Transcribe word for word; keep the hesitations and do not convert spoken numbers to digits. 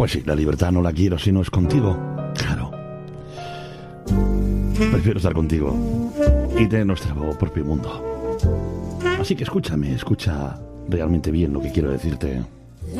Pues sí, la libertad no la quiero si no es contigo. Claro. Prefiero estar contigo y tener nuestro propio mundo. Así que escúchame, escucha realmente bien lo que quiero decirte.